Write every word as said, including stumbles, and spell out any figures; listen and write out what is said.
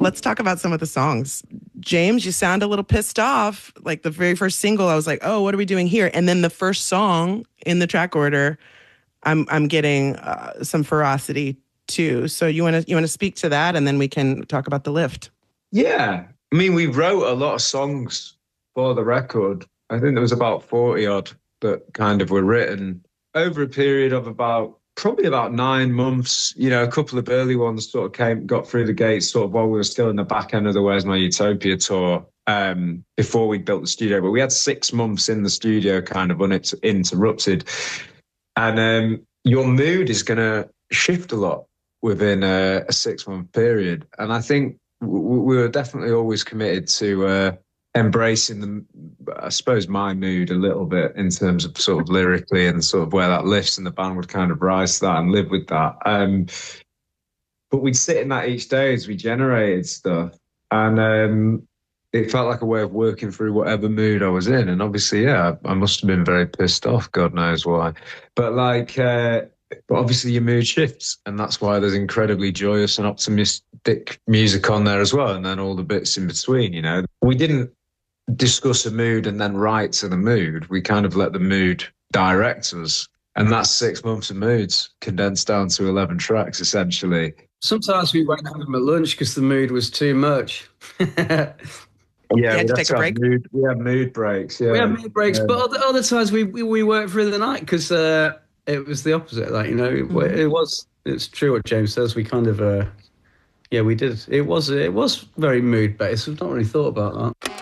let's talk about some of the songs. James, you sound a little pissed off. Like the very first single, I was like, oh, what are we doing here? And then the first song in the track order, I'm I'm getting uh, some ferocity too. So you want to you want to speak to that, and then we can talk about the lift. Yeah, I mean, we wrote a lot of songs for the record. I think there was about forty odd that kind of were written over a period of about probably about nine months. You know, a couple of early ones sort of came, got through the gates sort of while we were still in the back end of the Where's My Utopia tour, um, before we built the studio. But we had six months in the studio kind of uninterrupted. And um, your mood is going to shift a lot within a, a six-month period. And I think w- we were definitely always committed to uh, embracing the, I suppose, my mood a little bit in terms of sort of lyrically and sort of where that lifts, and the band would kind of rise to that and live with that. Um, but we'd sit in that each day as we generated stuff. And um, it felt like a way of working through whatever mood I was in. And obviously, yeah, I must have been very pissed off, God knows why. But like, uh, but obviously your mood shifts, and that's why there's incredibly joyous and optimistic music on there as well. And then all the bits in between, you know. We didn't discuss a mood and then write to the mood. We kind of let the mood direct us. And that's six months of moods condensed down to eleven tracks, essentially. Sometimes we won't have them at lunch because the mood was too much. Yeah, you had we to take a break. Mood, we had mood breaks. Yeah, we had mood breaks, yeah. but other, other times we we, we worked through the night because uh, it was the opposite. Like, you know, mm-hmm. it, it was. It's true what James says. We kind of, uh, yeah, we did. It was it was very mood based. We've not really thought about that.